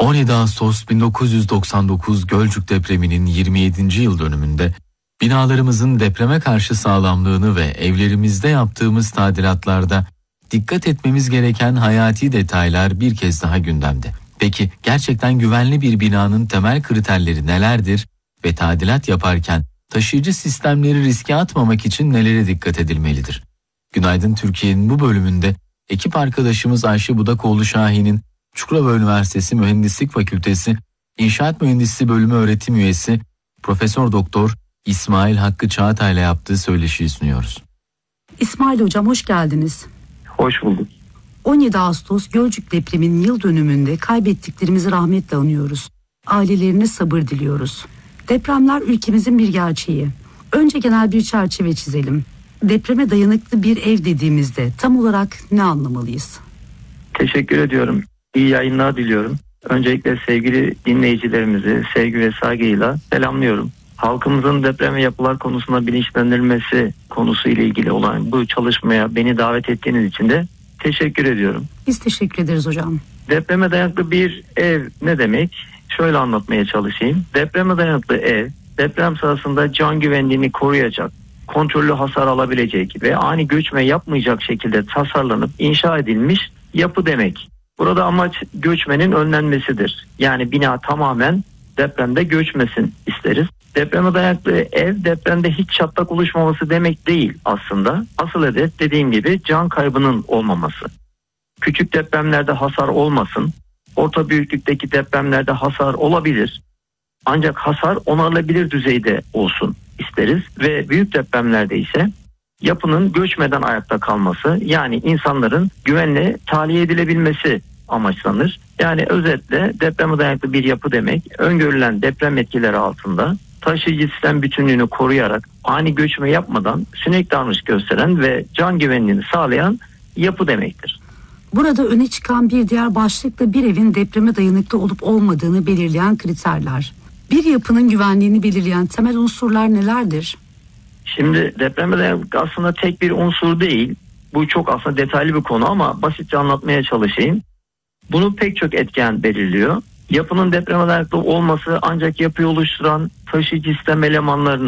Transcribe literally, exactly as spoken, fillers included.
on yedi Ağustos bin dokuz yüz doksan dokuz Gölcük depreminin yirmi yedinci yıl dönümünde binalarımızın depreme karşı sağlamlığını ve evlerimizde yaptığımız tadilatlarda dikkat etmemiz gereken hayati detaylar bir kez daha gündemde. Peki gerçekten güvenli bir binanın temel kriterleri nelerdir ve tadilat yaparken taşıyıcı sistemleri riske atmamak için nelere dikkat edilmelidir? Günaydın Türkiye'nin bu bölümünde ekip arkadaşımız Ayşe Budakoğlu Şahin'in Çukurova Üniversitesi Mühendislik Fakültesi İnşaat Mühendisliği Bölümü öğretim üyesi Profesör Doktor İsmail Hakkı Çağatay'la yaptığı söyleşiyi sunuyoruz. İsmail Hocam hoş geldiniz. Hoş bulduk. on yedi Ağustos Gölcük depreminin yıl dönümünde kaybettiklerimizi rahmetle anıyoruz. Ailelerine sabır diliyoruz. Depremler ülkemizin bir gerçeği. Önce genel bir çerçeve çizelim. Depreme dayanıklı bir ev dediğimizde tam olarak ne anlamalıyız? Teşekkür ediyorum. İyi yayınlar diliyorum. Öncelikle sevgili dinleyicilerimizi sevgi ve saygıyla selamlıyorum. Halkımızın depreme yapılar konusunda bilinçlendirilmesi konusu ile ilgili olan bu çalışmaya beni davet ettiğiniz için de teşekkür ediyorum. Biz teşekkür ederiz hocam. Depreme dayanıklı bir ev ne demek? Şöyle anlatmaya çalışayım. Depreme dayanıklı ev, deprem sırasında can güvenliğini koruyacak, kontrollü hasar alabilecek ve ani göçme yapmayacak şekilde tasarlanıp inşa edilmiş yapı demek. Burada amaç göçmenin önlenmesidir. Yani bina tamamen depremde göçmesin isteriz. Depreme dayanıklı ev depremde hiç çatlak oluşmaması demek değil aslında. Asıl hedef dediğim gibi can kaybının olmaması. Küçük depremlerde hasar olmasın. Orta büyüklükteki depremlerde hasar olabilir. Ancak hasar onarılabilir düzeyde olsun isteriz. Ve büyük depremlerde ise yapının göçmeden ayakta kalması, yani insanların güvenle tahliye edilebilmesi amaçlanır. Yani özetle depreme dayanıklı bir yapı demek, öngörülen deprem etkileri altında taşıyıcı sistem bütünlüğünü koruyarak ani göçme yapmadan sürekli davranış gösteren ve can güvenliğini sağlayan yapı demektir. Burada öne çıkan bir diğer başlık da bir evin depreme dayanıklı olup olmadığını belirleyen kriterler. Bir yapının güvenliğini belirleyen temel unsurlar nelerdir? Şimdi depreme dayanıklı aslında tek bir unsur değil. Bu çok aslında detaylı bir konu ama basitçe anlatmaya çalışayım. Bunu pek çok etken belirliyor. Yapının depreme dayanıklı olması ancak yapıyı oluşturan taşıyıcı sistem elemanlarını